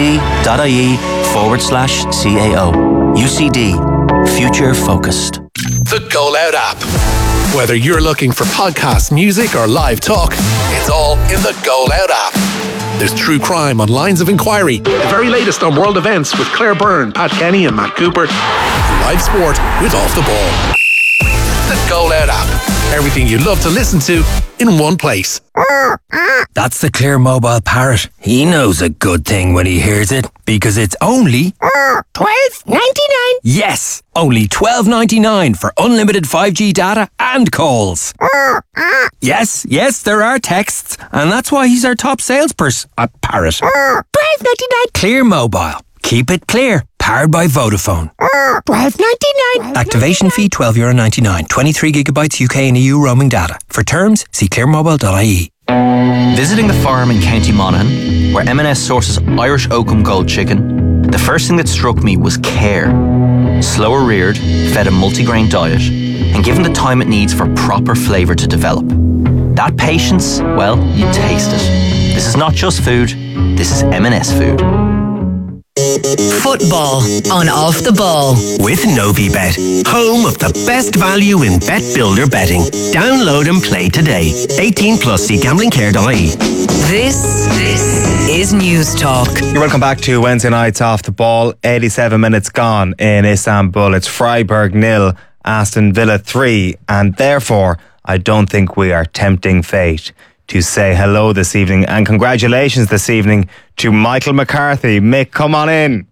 ucd.ie/CAO. UCD, future focused. The Goal Out app. Whether you're looking for podcast, music, or live talk, it's all in the Goal Out app. There's true crime on Lines of Inquiry, the very latest on world events with Claire Byrne, Pat Kenny and Matt Cooper, and live sport with Off the Ball. The Goal Out app. Everything you love to listen to in one place. That's the Clear Mobile Parrot. He knows a good thing when he hears it, because it's only $12.99. Yes, only $12.99 for unlimited 5G data and calls. Yes, there are texts, and that's why he's our top salesperson at Parrot. $12.99. Clear Mobile. Keep it clear. Powered by Vodafone. $12.99. Activation fee €12.99. 23 gigabytes UK and EU roaming data. For terms, see clearmobile.ie. Visiting the farm in County Monaghan, where M&S sources Irish Oakham Gold chicken, the first thing that struck me was care. Slower reared, fed a multigrain diet, and given the time it needs for proper flavour to develop. That patience, well, you taste it. This is not just food, this is M&S food. Football on Off the Ball. With Novibet, home of the best value in bet builder betting. Download and play today. 18 plus, see gamblingcare.ie. This is News Talk. You're welcome back to Wednesday night's Off the Ball. 87 minutes gone in Istanbul. It's Freiburg 0, Aston Villa 3, and therefore I don't think we are tempting fate to say hello this evening and congratulations this evening to Michael McCarthy. Mick, come on in.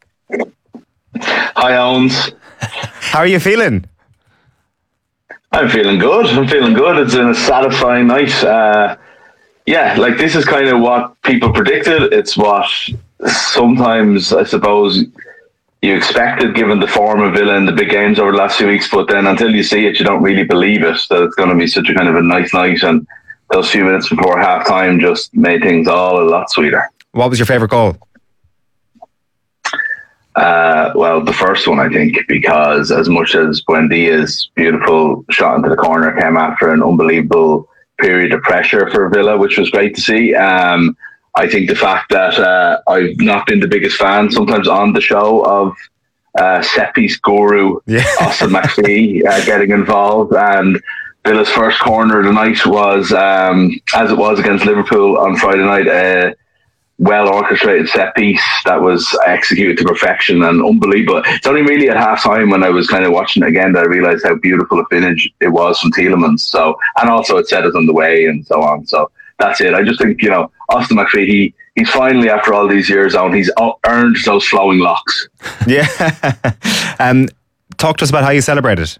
Hi, Owens. How are you feeling? I'm feeling good. It's been a satisfying night. This is kind of what people predicted. It's what sometimes, I suppose, you expected given the form of Villa in the big games over the last few weeks, but then until you see it, you don't really believe it, that it's going to be such a kind of a nice night, and those few minutes before half time just made things all a lot sweeter. What was your favourite goal? Well, the first one, I think, because as much as Buendia's beautiful shot into the corner came after an unbelievable period of pressure for Villa, which was great to see. I think the fact that I've not been the biggest fan sometimes on the show of set-piece guru Austin McPhee getting involved, and Villa's first corner of the night was, as it was against Liverpool on Friday night, a well-orchestrated set-piece that was executed to perfection and unbelievable. It's only really at half-time when I was kind of watching it again that I realised how beautiful a finish it was from Tielemans. So, and also it set us on the way and so on. So that's it. I just think, Austin McPhee, he's finally, after all these years on, he's earned those flowing locks. Yeah. Talk to us about how you celebrated.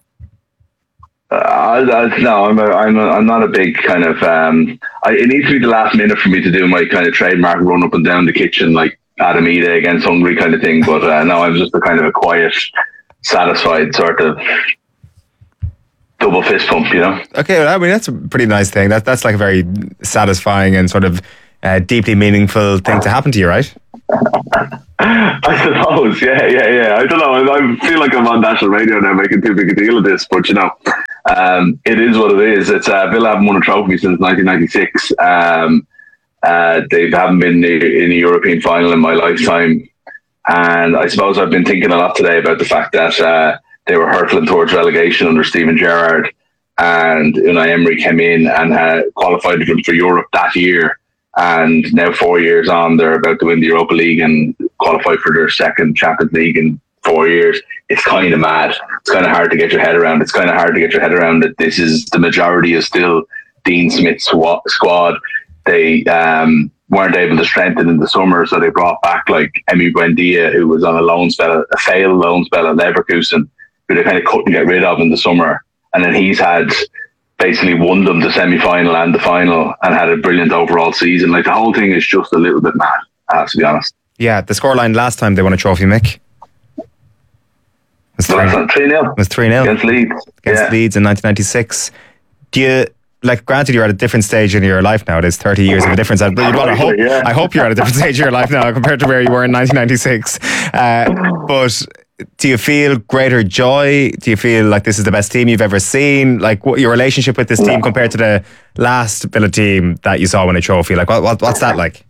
No, I'm not a big kind of. It needs to be the last minute for me to do my kind of trademark run up and down the kitchen, like Adam Ida against Hungary kind of thing. But no, I'm just a kind of a quiet, satisfied sort of double fist pump, you know. Okay, well, I mean, that's a pretty nice thing. That's like a very satisfying and sort of deeply meaningful thing to happen to you, right? I suppose, yeah. I don't know. I feel like I'm on national radio now making too big a deal of this, but you know, it is what it is. It's Villa haven't won a trophy since 1996. They haven't been in a European final in my lifetime, and I suppose I've been thinking a lot today about the fact that they were hurtling towards relegation under Steven Gerrard, and Unai Emery came in and qualified them for Europe that year. And now 4 years on, they're about to win the Europa League and qualify for their second Champions League in 4 years. It's kind of mad. It's kind of hard to get your head around. It's kind of hard to get your head around that this is the majority is still Dean Smith's squad. They weren't able to strengthen in the summer, so they brought back like Emi Buendia, who was on a failed loan spell at Leverkusen, who they kind of couldn't get rid of in the summer. And then he's had basically won them the semi-final and the final and had a brilliant overall season. Like, the whole thing is just a little bit mad, to be honest. Yeah, the scoreline last time they won a trophy, Mick, was 3-0. It was 3-0 against Leeds. Against Leeds in 1996. Do you, like, granted you're at a different stage in your life now, it is 30 years of a difference. I hope you're at a different stage of your life now compared to where you were in 1996. But do you feel greater joy? Do you feel like this is the best team you've ever seen? Like, what your relationship with this team compared to the last Villa team that you saw win a trophy? Like, what's that like?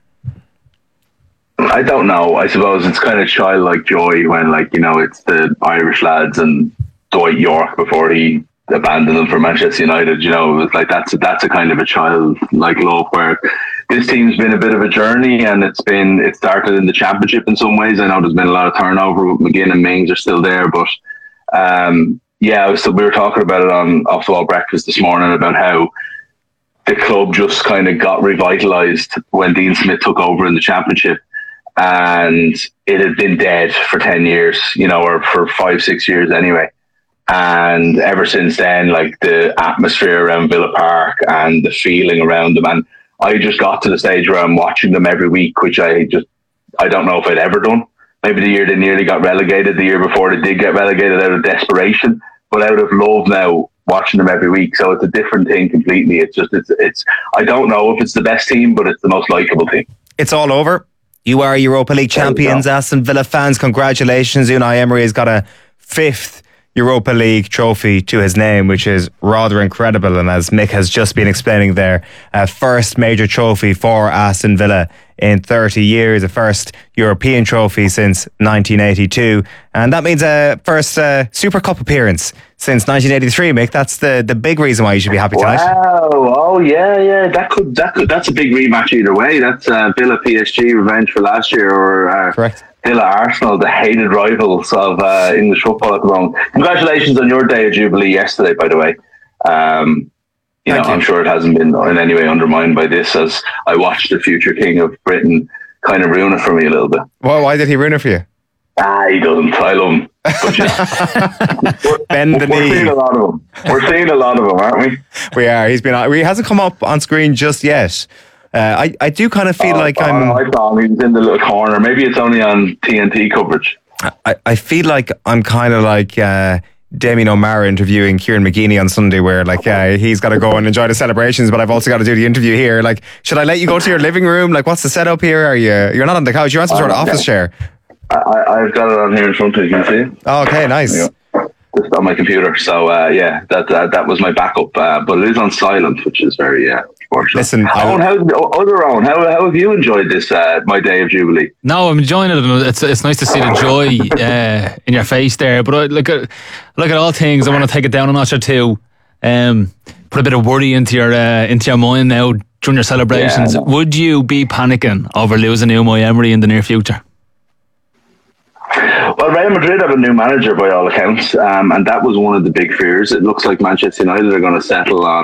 I don't know. I suppose it's kind of childlike joy when, like, you know, it's the Irish lads and Dwight York before he abandoned them for Manchester United. You know, it was like that's a kind of a childlike love, where this team's been a bit of a journey, and it started in the Championship in some ways. I know there's been a lot of turnover. McGinn and Mings are still there, but we were talking about it on Off the Wall Breakfast this morning about how the club just kind of got revitalised when Dean Smith took over in the Championship, and it had been dead for 10 years, you know, or for 5-6 years anyway. And ever since then, like, the atmosphere around Villa Park and the feeling around them, and I just got to the stage where I'm watching them every week, which I don't know if I'd ever done. Maybe the year they nearly got relegated, the year before they did get relegated out of desperation, but out of love now, watching them every week. So it's a different thing completely. It's I don't know if it's the best team, but it's the most likeable team. It's all over. You are Europa League champions, Aston Villa fans. Congratulations. Unai Emery has got a 5th Europa League trophy to his name, which is rather incredible. And as Mick has just been explaining there, first major trophy for Aston Villa in 30 years, a first European trophy since 1982. And that means a first Super Cup appearance since 1983, Mick. That's the big reason why you should be happy tonight. Wow. Oh, yeah. That's a big rematch either way. That's Villa PSG revenge for last year, or correct. Villa Arsenal, the hated rivals of English football at the moment. Congratulations on your day of Jubilee yesterday, by the way. I'm sure it hasn't been in any way undermined by this, as I watched the future King of Britain kind of ruin it for me a little bit. Well, why did he ruin it for you? He doesn't. I love him. But we're seeing a lot of him. We're seeing a lot of him, aren't we? We are. He hasn't come up on screen just yet. I do kind of feel I saw him. He was in the little corner. Maybe it's only on TNT coverage. I feel like I'm kind of like Damien O'Meara interviewing Kieran McGeeney on Sunday, where like he's got to go and enjoy the celebrations, but I've also got to do the interview here. Like, should I let you go to your living room? Like, what's the setup here? You're not on the couch. You're on some sort of office chair. I've got it on here in front of you. Can you see it? Oh, okay, nice. Yeah. Just on my computer. So that was my backup, but it is on silent, which is very fortunate. Listen, how have you enjoyed this my day of Jubilee? No, I'm enjoying it. It's nice to see the joy in your face there. But I look at all things. I want to take it down a notch or two. Put a bit of worry into your mind now during your celebrations. Yeah, no. Would you be panicking over losing Unai Emery in the near future? Well, Real Madrid have a new manager by all accounts, and that was one of the big fears. It looks like Manchester United are going to settle on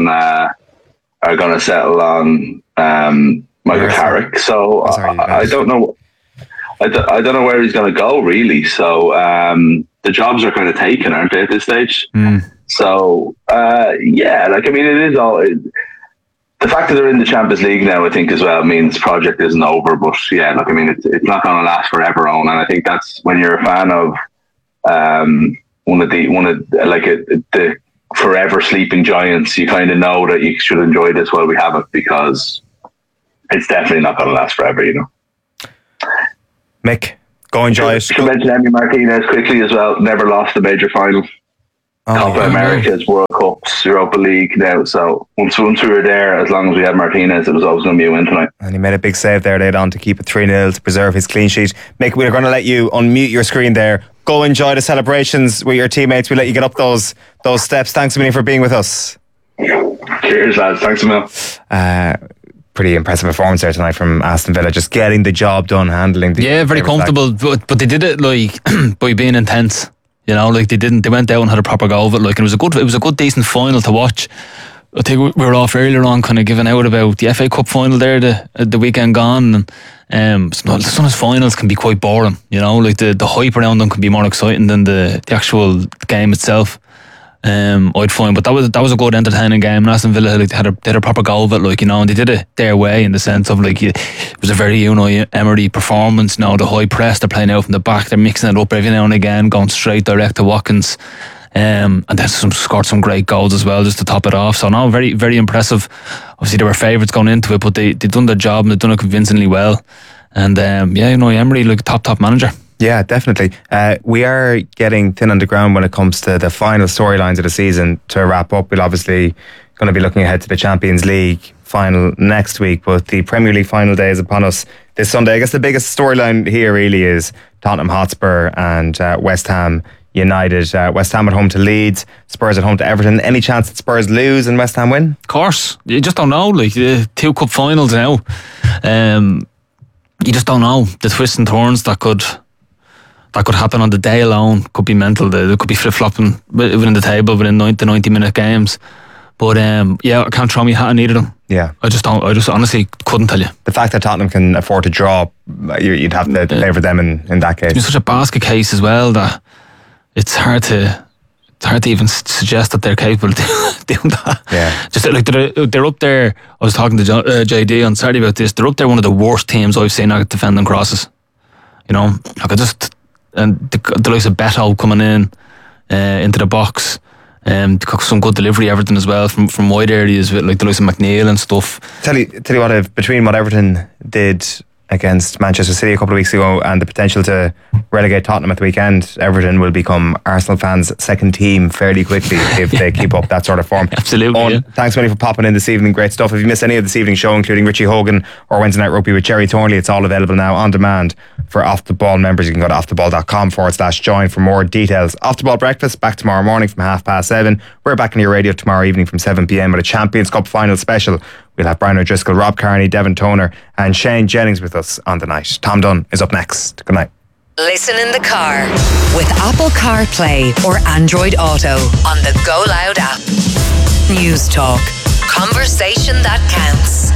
Michael Carrick. So I don't know. I don't know where he's going to go really. So the jobs are kind of taken, aren't they, at this stage? So it is all. the fact that they're in the Champions League now, I think as well means the project isn't over. But yeah, look, I mean, it's not going to last forever, Owen, and I think that's when you're a fan of one of the forever sleeping giants. You kind of know that you should enjoy this while we have it, because it's definitely not going to last forever, you know. Mick, go enjoy it. Should mention Emi Martinez quickly as well. Never lost a major final. Copa Americas, World Cups, Europa League now. So once we were there, as long as we had Martinez, it was always going to be a win tonight. And he made a big save there late on to keep it 3-0 to preserve his clean sheet. Mick, we're going to let you unmute your screen there. Go enjoy the celebrations with your teammates. We'll let you get up those steps. Thanks a million for being with us. Cheers, lads. Thanks a million. Pretty impressive performance there tonight from Aston Villa, just getting the job done, handling the very comfortable, but they did it like by being intense. You know, like they went out and had a proper go of it. Like, and it was a good decent final to watch. I think we were off earlier on, kind of giving out about the FA Cup final there the weekend gone, and some of those finals can be quite boring. You know, like the hype around them can be more exciting than the actual game itself. I'd find, but that was a good entertaining game. And Aston Villa, like, they had a proper go of it, like, you know, and they did it their way, in the sense of, like, it was a very Unai Emery performance. You know, the high press, they're playing out from the back, they're mixing it up every now and again, going straight direct to Watkins, and then scored some great goals as well, just to top it off. So no, very, very impressive. Obviously they were favourites going into it, but they've done their job and they've done it convincingly well. And Unai Emery, like, top manager. Yeah, definitely. We are getting thin on the ground when it comes to the final storylines of the season. To wrap up, we'll obviously going to be looking ahead to the Champions League final next week, but the Premier League final day is upon us this Sunday. I guess the biggest storyline here really is Tottenham Hotspur and West Ham United. West Ham at home to Leeds, Spurs at home to Everton. Any chance that Spurs lose and West Ham win? Of course. You just don't know. Like, the 2 cup finals now. You just don't know. The twists and turns that could happen on the day alone could be mental. There could be flip-flopping within the table within the 90-minute games. But I can't throw my hat on either of them. Yeah. I just honestly couldn't tell you. The fact that Tottenham can afford to draw, you'd have to favour them in that case. It's been such a basket case as well that it's hard to even suggest that they're capable of doing that. Yeah. Just like they're up there. I was talking to JD on Saturday about this. They're up there, one of the worst teams I've seen at defending crosses. You know, like and the likes of Beto coming in into the box, some good delivery, Everton as well from wide areas with, like, the likes of McNeil and stuff. Tell you what, between what Everton did against Manchester City a couple of weeks ago and the potential to relegate Tottenham at the weekend, Everton will become Arsenal fans' second team fairly quickly if they keep up that sort of form. Absolutely. Thanks many for popping in this evening. Great stuff. If you missed any of this evening's show, including Richie Hogan or Wednesday Night Rugby with Jerry Thornley, it's all available now on demand for Off The Ball members. You can go to offtheball.com/join for more details. Off The Ball breakfast back tomorrow morning from 7:30. We're back on your radio tomorrow evening from 7 p.m. with a Champions Cup final special. We'll have Brian O'Driscoll, Rob Carney, Devon Toner and Shane Jennings with us on the night. Tom Dunn is up next. Good night. Listen in the car with Apple CarPlay or Android Auto on the Go Loud app. News Talk. Conversation that counts.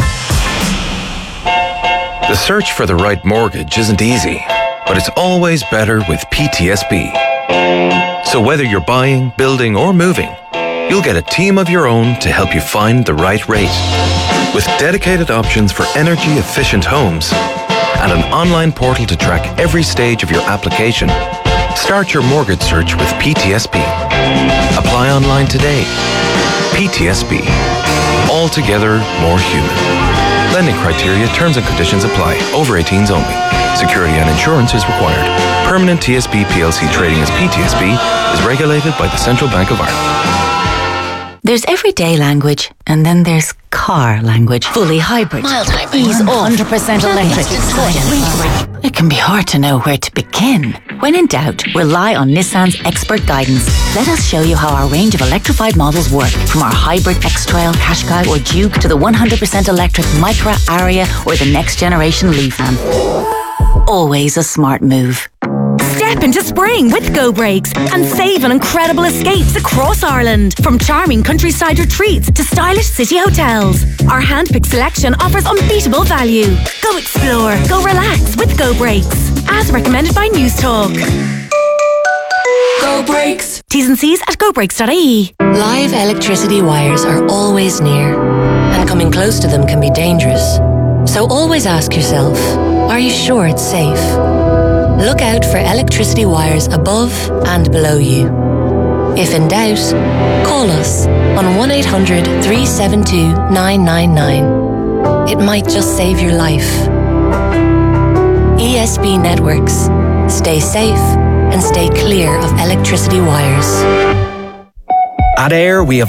The search for the right mortgage isn't easy, but it's always better with PTSB. So whether you're buying, building or moving, you'll get a team of your own to help you find the right rate. With dedicated options for energy-efficient homes and an online portal to track every stage of your application, start your mortgage search with PTSB. Apply online today. PTSB. Altogether more human. Lending criteria, terms and conditions apply. Over 18s only. Security and insurance is required. Permanent TSB PLC trading as PTSB is regulated by the Central Bank of Ireland. There's everyday language, and then there's car language. Fully hybrid. Mild hybrid. Ease off. 100% electric. It can be hard to know where to begin. When in doubt, rely on Nissan's expert guidance. Let us show you how our range of electrified models work. From our hybrid X-Trail, Qashqai or Duke to the 100% electric Micra, Aria or the next generation Leafman. Always a smart move. Step into spring with Go Brakes and save on incredible escapes across Ireland. From charming countryside retreats to stylish city hotels. Our handpicked selection offers unbeatable value. Go explore, go relax with Go Brakes. As recommended by News Talk. Go Brakes. T's and C's at gobrakes.ie. Live electricity wires are always near. And coming close to them can be dangerous. So always ask yourself, are you sure it's safe? Look out for electricity wires above and below you. If in doubt, call us on 1800 372 999. It might just save your life. ESB Networks. Stay safe and stay clear of electricity wires. At AIR, we have